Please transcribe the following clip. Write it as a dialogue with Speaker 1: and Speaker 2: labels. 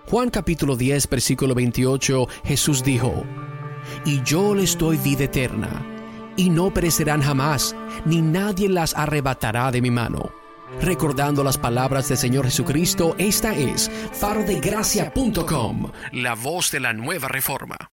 Speaker 1: Juan capítulo 10, versículo 28, Jesús dijo: «Y yo les doy vida eterna, y no perecerán jamás, ni nadie las arrebatará de mi mano». Recordando las palabras del Señor Jesucristo, esta es farodegracia.com, la voz de la nueva reforma.